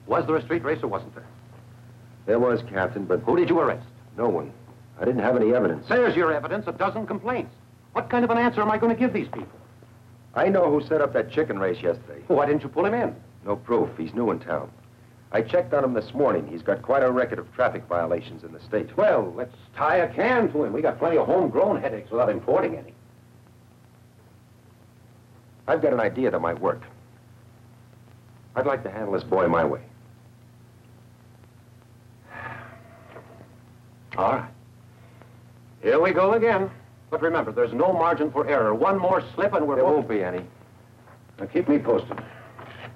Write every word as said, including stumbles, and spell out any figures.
Was there a street race or wasn't there? There was, Captain, but... Who did you arrest? No one. I didn't have any evidence. There's your evidence, a dozen complaints. What kind of an answer am I going to give these people? I know who set up that chicken race yesterday. Why didn't you pull him in? No proof. He's new in town. I checked on him this morning. He's got quite a record of traffic violations in the state. Well, let's tie a can to him. We got plenty of homegrown headaches without importing any. I've got an idea that might work. I'd like to handle this boy my way. All right. Here we go again. But remember, there's no margin for error. One more slip and we're... There won't be any. Now keep me posted.